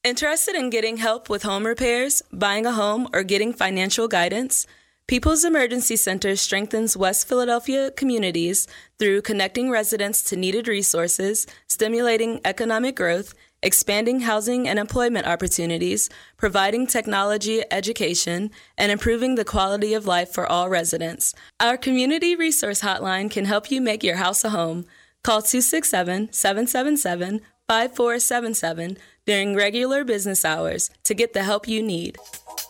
Interested in getting help with home repairs, buying a home, or getting financial guidance? People's Emergency Center strengthens West Philadelphia communities through connecting residents to needed resources, stimulating economic growth, expanding housing and employment opportunities, providing technology education, and improving the quality of life for all residents. Our Community Resource Hotline can help you make your house a home. Call 267-777-5477 during regular business hours to get the help you need.